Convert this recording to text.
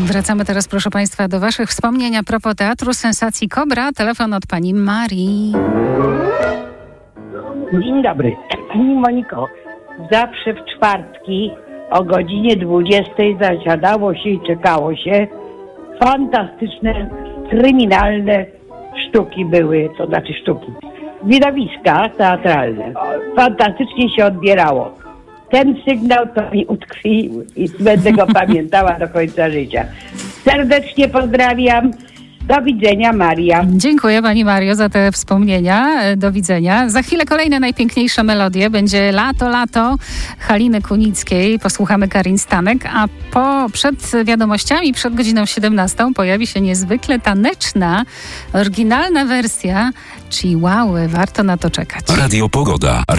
Wracamy teraz, proszę Państwa, do Waszych wspomnień a propos Teatru Sensacji Kobra. Telefon od pani Marii. Dzień dobry. Pani Moniko, zawsze w czwartki o godzinie 20 zasiadało się i czekało się. Fantastyczne, kryminalne sztuki były, to znaczy sztuki, widowiska teatralne. Fantastycznie się odbierało. Ten sygnał to mi utkwił i będę go pamiętała do końca życia. Serdecznie pozdrawiam. Do widzenia, Maria. Dziękuję Pani Mario za te wspomnienia. Do widzenia. Za chwilę kolejne najpiękniejsze melodie. Będzie Lato Haliny Kunickiej. Posłuchamy Karin Stanek, a przed wiadomościami, przed godziną 17 pojawi się niezwykle taneczna, oryginalna wersja Chihuahy. Warto na to czekać. Radio Pogoda.